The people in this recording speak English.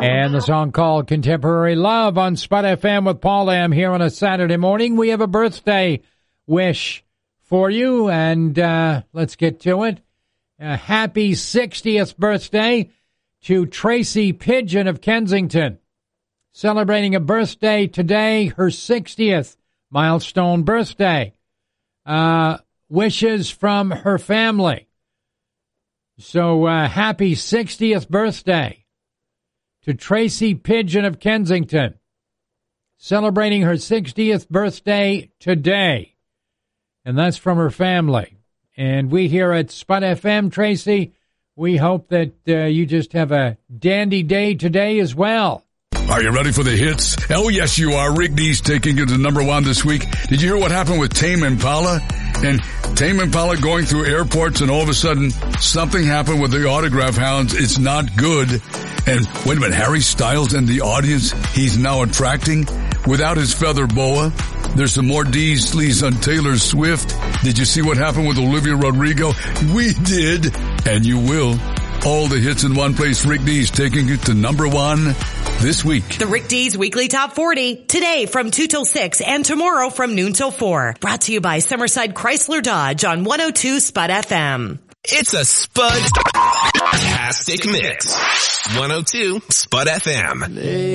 And the song called Contemporary Love on Spud FM with Paul Lamb here on a Saturday morning. We have a birthday wish for you, and let's get to it. Happy 60th birthday to Tracy Pigeon of Kensington. Celebrating a birthday today, her 60th milestone birthday. Wishes from her family. So happy 60th birthday to Tracy Pigeon of Kensington. Celebrating her 60th birthday today. And that's from her family. And we here at Spud FM, Tracy, we hope that you just have a dandy day today as well. Are you ready for the hits? Oh, yes, you are. Rick Dees taking it to number one this week. Did you hear what happened with Tame Impala? And Tame Impala going through airports, and all of a sudden, something happened with the autograph hounds. It's not good. And wait a minute, Harry Styles and the audience he's now attracting without his feather boa. There's some more Dees on Taylor Swift. Did you see what happened with Olivia Rodrigo? We did, and you will. All the hits in one place. Rick Dees taking it to number one this week. The Rick Dees Weekly Top 40, today from 2 till 6 and tomorrow from noon till 4. Brought to you by Summerside Chrysler Dodge on 102 Spud FM. It's a Spud-tastic mix. 102 Spud FM.